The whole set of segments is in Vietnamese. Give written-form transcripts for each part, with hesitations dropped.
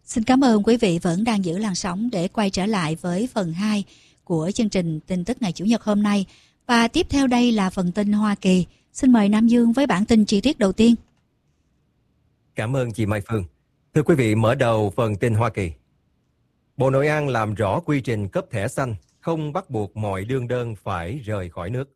Xin cảm ơn quý vị vẫn đang giữ làn sóng để quay trở lại với phần 2 của chương trình tin tức ngày Chủ nhật hôm nay. Và tiếp theo đây là phần tin Hoa Kỳ. Xin mời Nam Dương với bản tin chi tiết đầu tiên. Cảm ơn chị Mai Phương. Thưa quý vị, mở đầu phần tin Hoa Kỳ. Bộ Nội an làm rõ quy trình cấp thẻ xanh, không bắt buộc mọi đương đơn phải rời khỏi nước.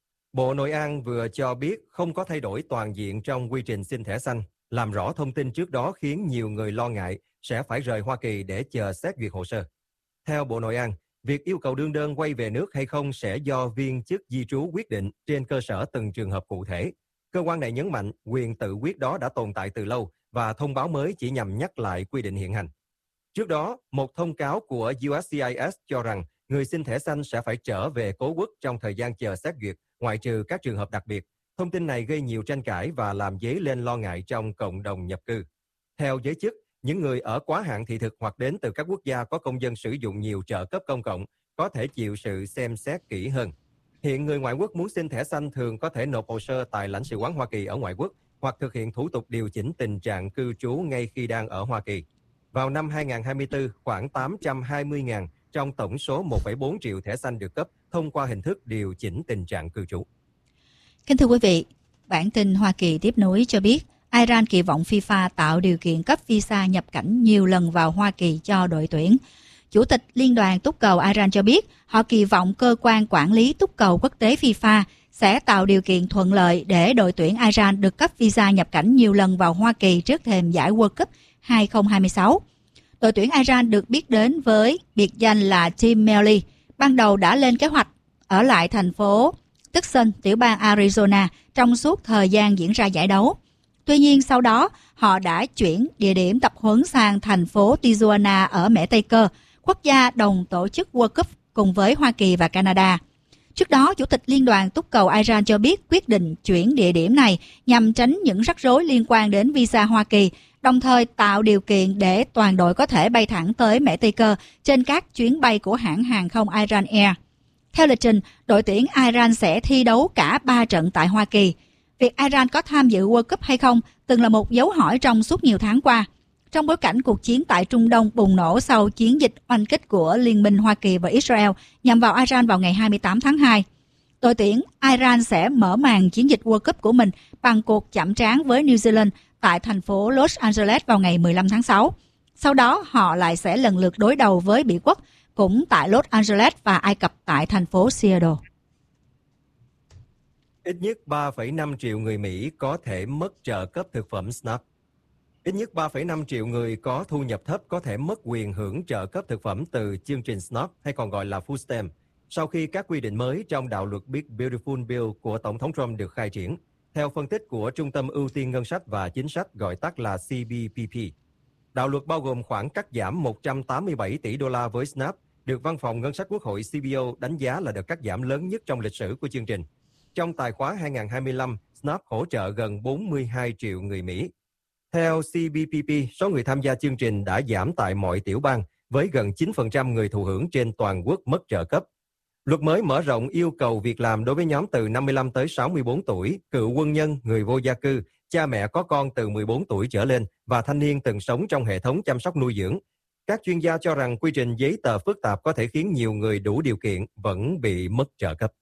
Bộ Nội an vừa cho biết không có thay đổi toàn diện trong quy trình xin thẻ xanh, làm rõ thông tin trước đó khiến nhiều người lo ngại sẽ phải rời Hoa Kỳ để chờ xét duyệt hồ sơ. Theo Bộ Nội an, việc yêu cầu đương đơn quay về nước hay không sẽ do viên chức di trú quyết định trên cơ sở từng trường hợp cụ thể. Cơ quan này nhấn mạnh quyền tự quyết đó đã tồn tại từ lâu và thông báo mới chỉ nhằm nhắc lại quy định hiện hành. Trước đó, một thông cáo của USCIS cho rằng người xin thẻ xanh sẽ phải trở về cố quốc trong thời gian chờ xét duyệt, ngoại trừ các trường hợp đặc biệt. Thông tin này gây nhiều tranh cãi và làm dấy lên lo ngại trong cộng đồng nhập cư. Theo giới chức, những người ở quá hạn thị thực hoặc đến từ các quốc gia có công dân sử dụng nhiều trợ cấp công cộng có thể chịu sự xem xét kỹ hơn. Hiện người ngoại quốc muốn xin thẻ xanh thường có thể nộp hồ sơ tại lãnh sự quán Hoa Kỳ ở ngoại quốc hoặc thực hiện thủ tục điều chỉnh tình trạng cư trú ngay khi đang ở Hoa Kỳ. Vào năm 2024, khoảng 820.000 trong tổng số 1,4 triệu thẻ xanh được cấp thông qua hình thức điều chỉnh tình trạng cư trú. Kính thưa quý vị, bản tin Hoa Kỳ tiếp nối cho biết Iran kỳ vọng FIFA tạo điều kiện cấp visa nhập cảnh nhiều lần vào Hoa Kỳ cho đội tuyển. Chủ tịch Liên đoàn Túc cầu Iran cho biết họ kỳ vọng cơ quan quản lý túc cầu quốc tế FIFA sẽ tạo điều kiện thuận lợi để đội tuyển Iran được cấp visa nhập cảnh nhiều lần vào Hoa Kỳ trước thềm giải World Cup 2026. Đội tuyển Iran được biết đến với biệt danh là Team Melly, ban đầu đã lên kế hoạch ở lại thành phố Tucson, tiểu bang Arizona trong suốt thời gian diễn ra giải đấu. Tuy nhiên sau đó, họ đã chuyển địa điểm tập huấn sang thành phố Tijuana ở Mễ Tây Cơ, quốc gia đồng tổ chức World Cup cùng với Hoa Kỳ và Canada. Trước đó, Chủ tịch Liên đoàn Túc cầu Iran cho biết quyết định chuyển địa điểm này nhằm tránh những rắc rối liên quan đến visa Hoa Kỳ, đồng thời tạo điều kiện để toàn đội có thể bay thẳng tới Mễ Tây Cơ trên các chuyến bay của hãng hàng không Iran Air. Theo lịch trình, đội tuyển Iran sẽ thi đấu cả 3 trận tại Hoa Kỳ. Việc Iran có tham dự World Cup hay không từng là một dấu hỏi trong suốt nhiều tháng qua. Trong bối cảnh cuộc chiến tại Trung Đông bùng nổ sau chiến dịch oanh kích của Liên minh Hoa Kỳ và Israel nhằm vào Iran vào ngày 28 tháng 2, đội tuyển Iran sẽ mở màn chiến dịch World Cup của mình bằng cuộc chạm trán với New Zealand tại thành phố Los Angeles vào ngày 15 tháng 6. Sau đó, họ lại sẽ lần lượt đối đầu với Bỉ quốc, cũng tại Los Angeles và Ai Cập tại thành phố Seattle. Ít nhất 3,5 triệu người Mỹ có thể mất trợ cấp thực phẩm SNAP. Ít nhất 3,5 triệu người có thu nhập thấp có thể mất quyền hưởng trợ cấp thực phẩm từ chương trình SNAP hay còn gọi là Food Stamp sau khi các quy định mới trong đạo luật Big Beautiful Bill của Tổng thống Trump được khai triển, theo phân tích của Trung tâm Ưu tiên Ngân sách và Chính sách gọi tắt là CBPP. Đạo luật bao gồm khoản cắt giảm 187 tỷ đô la với SNAP, được Văn phòng Ngân sách Quốc hội CBO đánh giá là đợt cắt giảm lớn nhất trong lịch sử của chương trình. Trong tài khóa 2025, SNAP hỗ trợ gần 42 triệu người Mỹ. Theo CBPP, số người tham gia chương trình đã giảm tại mọi tiểu bang, với gần 9% người thụ hưởng trên toàn quốc mất trợ cấp. Luật mới mở rộng yêu cầu việc làm đối với nhóm từ 55 tới 64 tuổi, cựu quân nhân, người vô gia cư, cha mẹ có con từ 14 tuổi trở lên và thanh niên từng sống trong hệ thống chăm sóc nuôi dưỡng. Các chuyên gia cho rằng quy trình giấy tờ phức tạp có thể khiến nhiều người đủ điều kiện vẫn bị mất trợ cấp.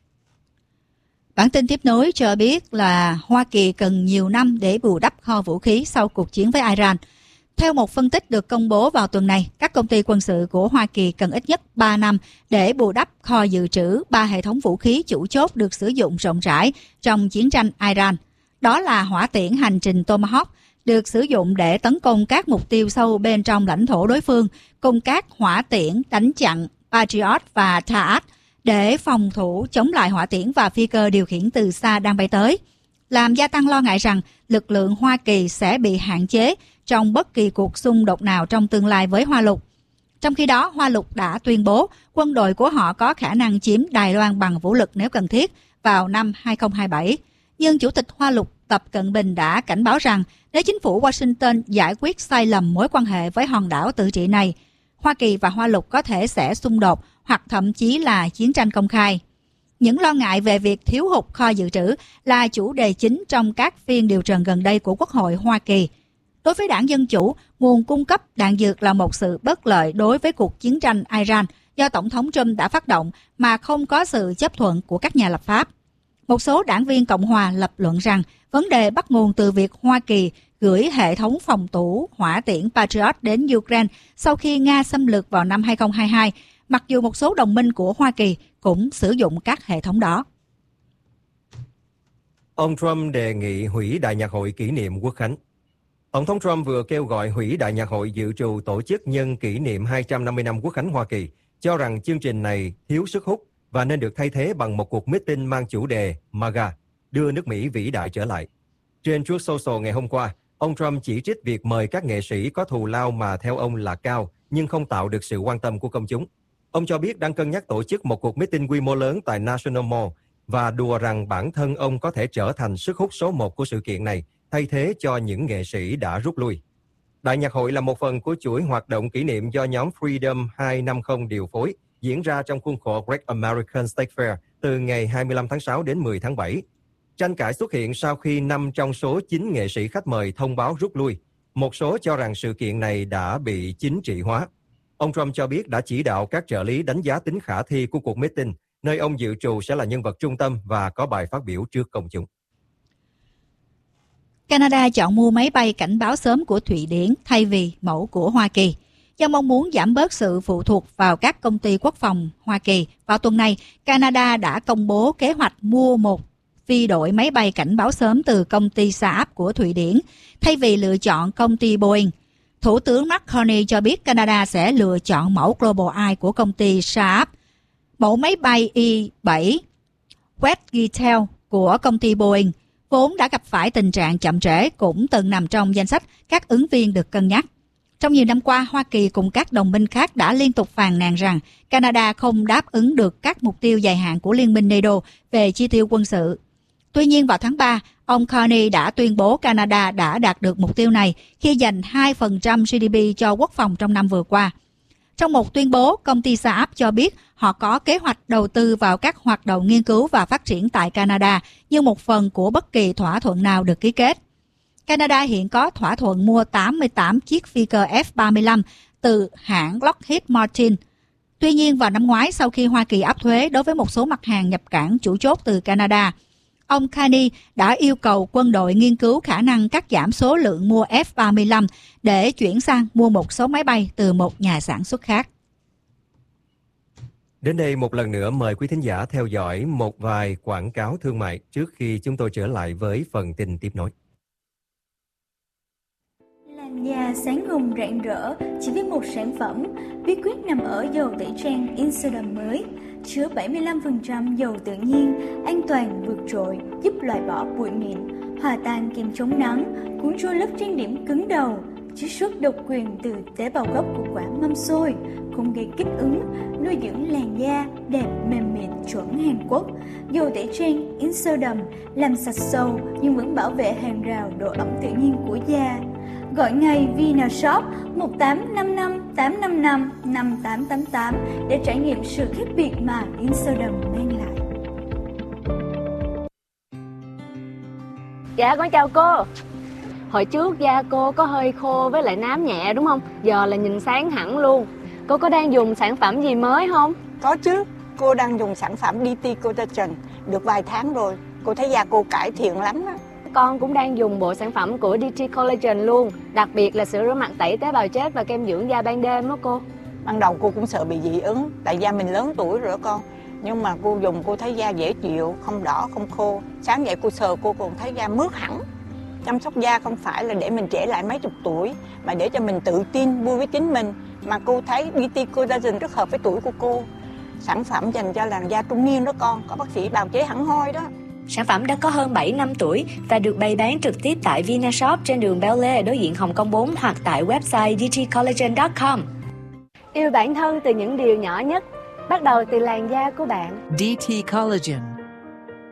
Bản tin tiếp nối cho biết là Hoa Kỳ cần nhiều năm để bù đắp kho vũ khí sau cuộc chiến với Iran. Theo một phân tích được công bố vào tuần này, các công ty quân sự của Hoa Kỳ cần ít nhất 3 năm để bù đắp kho dự trữ 3 hệ thống vũ khí chủ chốt được sử dụng rộng rãi trong chiến tranh Iran. Đó là hỏa tiễn hành trình Tomahawk, được sử dụng để tấn công các mục tiêu sâu bên trong lãnh thổ đối phương, cùng các hỏa tiễn đánh chặn Patriot và Taat để phòng thủ chống lại hỏa tiễn và phi cơ điều khiển từ xa đang bay tới, làm gia tăng lo ngại rằng lực lượng Hoa Kỳ sẽ bị hạn chế trong bất kỳ cuộc xung đột nào trong tương lai với Hoa Lục. Trong khi đó, Hoa Lục đã tuyên bố quân đội của họ có khả năng chiếm Đài Loan bằng vũ lực nếu cần thiết vào năm 2027. Nhưng Chủ tịch Hoa Lục Tập Cận Bình đã cảnh báo rằng nếu chính phủ Washington giải quyết sai lầm mối quan hệ với hòn đảo tự trị này, Hoa Kỳ và Hoa Lục có thể sẽ xung đột hoặc thậm chí là chiến tranh công khai. Những lo ngại về việc thiếu hụt kho dự trữ là chủ đề chính trong các phiên điều trần gần đây của Quốc hội Hoa Kỳ. Đối với đảng Dân Chủ, nguồn cung cấp đạn dược là một sự bất lợi đối với cuộc chiến tranh Iran do Tổng thống Trump đã phát động mà không có sự chấp thuận của các nhà lập pháp. Một số đảng viên Cộng hòa lập luận rằng vấn đề bắt nguồn từ việc Hoa Kỳ gửi hệ thống phòng thủ hỏa tiễn Patriot đến Ukraine sau khi Nga xâm lược vào năm 2022, mặc dù một số đồng minh của Hoa Kỳ cũng sử dụng các hệ thống đó. Ông Trump đề nghị hủy Đại nhạc hội kỷ niệm Quốc khánh. Tổng thống Trump vừa kêu gọi hủy Đại nhạc hội dự trù tổ chức nhân kỷ niệm 250 năm Quốc khánh Hoa Kỳ, cho rằng chương trình này thiếu sức hút và nên được thay thế bằng một cuộc meeting mang chủ đề MAGA, đưa nước Mỹ vĩ đại trở lại. Trên Truth Social ngày hôm qua, ông Trump chỉ trích việc mời các nghệ sĩ có thù lao mà theo ông là cao nhưng không tạo được sự quan tâm của công chúng. Ông cho biết đang cân nhắc tổ chức một cuộc meeting quy mô lớn tại National Mall và đùa rằng bản thân ông có thể trở thành sức hút số 1 của sự kiện này, thay thế cho những nghệ sĩ đã rút lui. Đại nhạc hội là một phần của chuỗi hoạt động kỷ niệm do nhóm Freedom 250 điều phối, diễn ra trong khuôn khổ Great American State Fair từ ngày 25 tháng 6 đến 10 tháng 7. Tranh cãi xuất hiện sau khi 5 trong số 9 nghệ sĩ khách mời thông báo rút lui. Một số cho rằng sự kiện này đã bị chính trị hóa. Ông Trump cho biết đã chỉ đạo các trợ lý đánh giá tính khả thi của cuộc meeting, nơi ông dự trù sẽ là nhân vật trung tâm và có bài phát biểu trước công chúng. Canada chọn mua máy bay cảnh báo sớm của Thụy Điển thay vì mẫu của Hoa Kỳ. Do mong muốn giảm bớt sự phụ thuộc vào các công ty quốc phòng Hoa Kỳ, vào tuần này, Canada đã công bố kế hoạch mua một phi đội máy bay cảnh báo sớm từ công ty Saab của Thụy Điển, thay vì lựa chọn công ty Boeing. Thủ tướng Mark Carney cho biết Canada sẽ lựa chọn mẫu Global Eye của công ty Saab. Mẫu máy bay I-7 Westgitel của công ty Boeing vốn đã gặp phải tình trạng chậm trễ cũng từng nằm trong danh sách các ứng viên được cân nhắc. Trong nhiều năm qua, Hoa Kỳ cùng các đồng minh khác đã liên tục phàn nàn rằng Canada không đáp ứng được các mục tiêu dài hạn của Liên minh NATO về chi tiêu quân sự. Tuy nhiên, vào tháng 3, ông Carney đã tuyên bố Canada đã đạt được mục tiêu này khi dành 2% GDP cho quốc phòng trong năm vừa qua. Trong một tuyên bố, công ty Saab cho biết họ có kế hoạch đầu tư vào các hoạt động nghiên cứu và phát triển tại Canada như một phần của bất kỳ thỏa thuận nào được ký kết. Canada hiện có thỏa thuận mua 88 chiếc phi cơ F-35 từ hãng Lockheed Martin. Tuy nhiên, vào năm ngoái, sau khi Hoa Kỳ áp thuế đối với một số mặt hàng nhập cảng chủ chốt từ Canada, ông Carney đã yêu cầu quân đội nghiên cứu khả năng cắt giảm số lượng mua F-35 để chuyển sang mua một số máy bay từ một nhà sản xuất khác. Đến đây một lần nữa mời quý thính giả theo dõi một vài quảng cáo thương mại trước khi chúng tôi trở lại với phần tin tiếp nối. Làn da sáng hồng rạng rỡ chỉ với một sản phẩm, bí quyết nằm ở dầu tẩy trang Insodam mới, chứa 75% dầu tự nhiên, an toàn vượt trội, giúp loại bỏ bụi mịn, hòa tan kem chống nắng, cuốn trôi lớp trang điểm cứng đầu, chiết xuất độc quyền từ tế bào gốc của quả mâm xôi, không gây kích ứng, nuôi dưỡng làn da đẹp mềm mịn chuẩn Hàn Quốc. Dầu tẩy trang Insodam làm sạch sâu nhưng vẫn bảo vệ hàng rào độ ẩm tự nhiên của da. Gọi ngay Vinashop 1855 855 5888 để trải nghiệm sự khác biệt mà Insodam mang lại. Dạ con chào cô. Hồi trước da cô có hơi khô với lại nám nhẹ đúng không? Giờ là nhìn sáng hẳn luôn. Cô có đang dùng sản phẩm gì mới không? Có chứ, cô đang dùng sản phẩm DT Collagen được vài tháng rồi. Cô thấy da cô cải thiện lắm đó. Con cũng đang dùng bộ sản phẩm của DT Collagen luôn. Đặc biệt là sữa rửa mặt tẩy tế bào chết và kem dưỡng da ban đêm đó cô. Ban đầu cô cũng sợ bị dị ứng, tại da mình lớn tuổi rồi đó con. Nhưng mà cô dùng cô thấy da dễ chịu, không đỏ, không khô. Sáng dậy cô sờ cô còn thấy da mướt hẳn. Chăm sóc da không phải là để mình trẻ lại mấy chục tuổi, mà để cho mình tự tin, vui với chính mình. Mà cô thấy DT Collagen rất hợp với tuổi của cô. Sản phẩm dành cho làn da trung niên đó con, có bác sĩ bào chế hẳn hoi đó. Sản phẩm đã có hơn 7 năm tuổi và được bày bán trực tiếp tại Vinashop trên đường Bel Air đối diện Hồng Kông 4 hoặc tại website dtcollagen.com. Yêu bản thân từ những điều nhỏ nhất, bắt đầu từ làn da của bạn. DT Collagen.